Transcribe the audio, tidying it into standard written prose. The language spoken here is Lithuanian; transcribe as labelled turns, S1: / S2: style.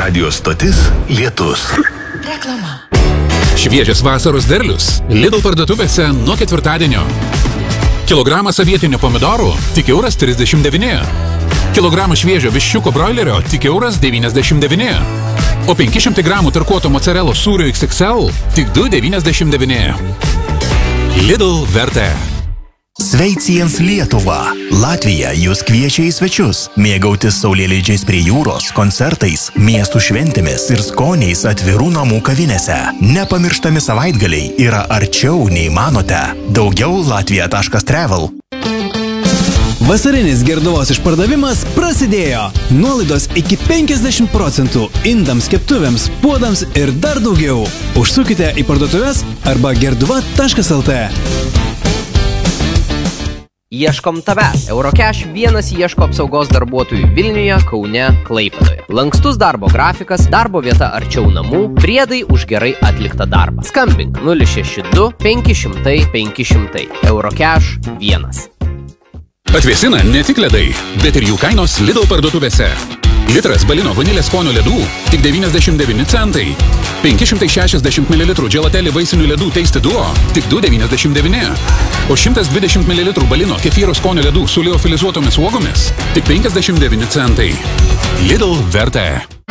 S1: Radio stotis Lietus.
S2: Reklama.
S3: Šviežias vasaros derlius Lidl parduotuvėse nuo ketvirtadienio. Kilogramas avietinio pomidorų tik €39. Kilogramą šviežio viščiuko broilerio tik €99. O 500 gramų tarkuoto mozzarella sūrio XXL tik €2,99. Lidl vertė.
S1: Sveiciens Lietuva. Latvija jūs kviečia į svečius, mėgautis saulėlydžiais prie jūros, koncertais, miestų šventėmis ir skoniais atvirų namų kavinėse. Nepamirštami savaitgaliai yra arčiau nei manote. Daugiau latvija.travel.
S4: Vasarinis Gerduvos išpardavimas prasidėjo. Nuolaidos iki 50% indams, keptuvėms, puodams ir dar daugiau. Užsukite į parduotuves arba gerduva.lt.
S5: Ieškom tavęs. Eurocash vienas ieško apsaugos darbuotojų Vilniuje, Kaune, Klaipėdoje. Lankstus darbo grafikas, darbo vieta arčiau namų, priedai už gerai atliktą darbą. Skambink 062 500 500. Eurocash 1.
S3: Atvėsina ne tik ledai, bet ir jų kainos Lidl parduotuvėse. Litras balino vanilės skonio ledų tik 99 centai. 560 ml gelateli vaisinių ledų Tasty Duo tik €2,99. O 120 ml balino kefyro skonio ledų su liofilizuotomis uogomis tik 59 centai. Lidl vertė.